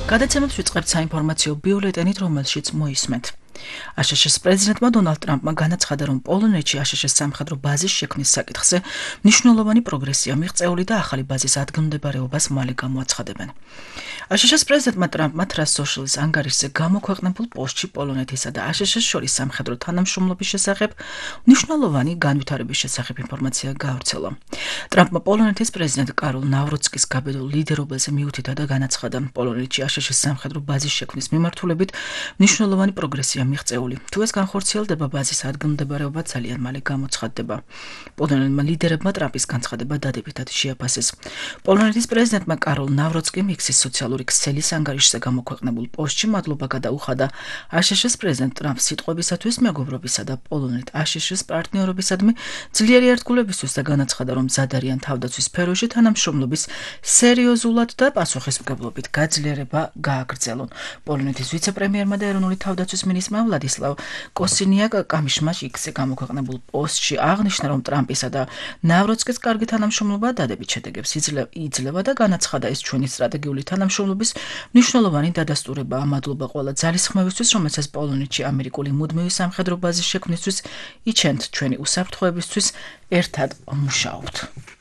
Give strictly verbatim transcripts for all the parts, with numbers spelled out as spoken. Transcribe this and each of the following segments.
გადაცემებს ვიწყებთ საინფორმაციო ბიულეტენით, რომელშიც მოისმენთ. აშშ-ის პრეზიდენტმა დონალდ ტრამპმა განაცხადა, რომ პოლონეთში აშშ-ის სამხედრო ბაზის შექმნის საკითხზე მნიშვნელოვანი პროგრესია მიღწეული და ახალი ბაზის ადგილმდებარეობას მალე გამოაცხადებენ. აშშ-ის პრეზიდენტმა ტრამპმა Truth Social-ის ანგარიშზე გამოქვეყნებულ პოსტში პოლონეთისა და აშშ-ის შორის სამხედრო თანამშრომლობის შესახებ მნიშვნელოვანი განვითარების შესახებ ინფორმაცია გაავრცელა. ტრამპმა პოლონეთის პრეზიდენტ კაროლ ნავროცკის გაბედულ ლიდერობაზე მიუთითა და განაცხადა, პოლონეთში აშშ-ის სამხედრო ბაზის შექმნის მიმართულებით მნიშვნელოვანი პროგრესია მიღწეული. თუ ეს განხორციელდება, ბაზის ადგილმდებარეობა ძალიან მალე გამოცხადდება. პოლონელმა ლიდერებმა ტრამპის განცხადება დადებითად შეაფასეს. პოლონეთის პრეზიდენტმა კაროლ ნავროცკიმ იქსის სოციალური ქსელის ანგარიშზე გამოქვეყნებულ პოსტში მადლობა გადაუხადა აშშ-ის პრეზიდენტ ტრამპს სიტყვებისათვის მეგობრობისა და პოლონეთ აშშ-ის პარტნიორობისადმი ძლიერი ერთგულებისთვის და განაცხადა, რომ მზად არიან თავდაცვის სფეროში თანამშრომლობის სერიოზულად და პასუხისმგებლობით გაძლიერება გააგრძელონ. პოლონეთის ვიცე-პრემიერმა და ეროვნული თავდაცვის მინისტრმა ვლადისლავ კოსინიაკ კამიშმა იქსზე გამოქვეყნებულ პოსტში აღნიშნა, რომ ტრამპისა და ნავროცკის კარგი თანამშრომლობა დადებით შედეგებს იძლევა და განაცხადა, ეს ჩვენი სტრატეგიული თანამშრომლობის მნიშვნელოვანი დადასტურებაა. მადლობა ყველა ძალისხმევისთვის, რომელსაც პოლონეთში ამერიკული მუდმივი სამხედრო ბაზის შექმნისთვის იჩენთ, ჩვენი უსაფრთხოებისთვის ერთად ვმუშაობთ.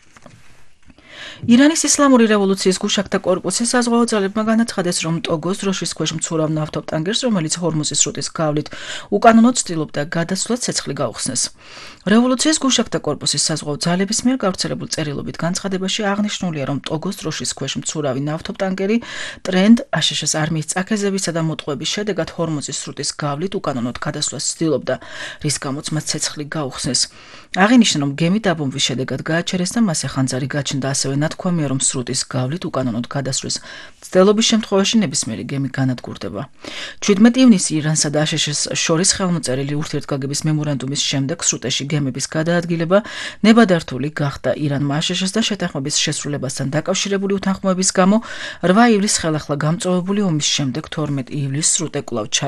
ირანის ისლამური რევოლუციის გუშაგთა კორპუსის საზღვაო ძალებმა განაცხადეს, რომ ტოგოს დროშის ქვეშ მცურავ ნავთობტანკერს, რომელიც ჰორმუზის სრუტის გავლით უკანონოდ ცდილობდა გადასვლას, ცეცხლი გაუხსნეს. რევოლუციის გუშაგთა კორპუსის საზღვაო ძალების მიერ გავრცელებულ წერილობით განცხადებაში აღნიშნულია, რომ ტოგოს დროშის ქვეშ მცურავი ნავთობტანკერი ტრენდ აშშ-ის არმიის წაქეზებისა და მოტყუების შედეგად ჰორმუზის სრუტის გავლით უკანონოდ გადასვლას ცდილობდა, რის გამოც მას ცეცხლი გაუხსნეს. აღინიშნა, რომ გემი დაბომბვის შედეგად გააჩერეს და მასზე ხანძარი გაჩნდა, ასევე ნათქვამია, რომ სრუტის გავლით უკანონოდ გადასვლის მცდელობის შემთხვევაში ნებისმიერი გემი განადგურდება. ჩვიდმეტ ივნისში ირანსა და აშშ-ის შორის ხელმოწერილი ურთიერთგაგების მემორანდუმის შემდეგ სრუტეში გემების გადაადგილება ნებადართული გახდა. ირანმა აშშ-ს და შეთანხმების შესრულებასთან დაკავშირებული უთანხმოების გამო რვა ივლისს ხელახლა გამწვავებული ომის შემდეგ თორმეტ ივლისს სრუტე კვლავ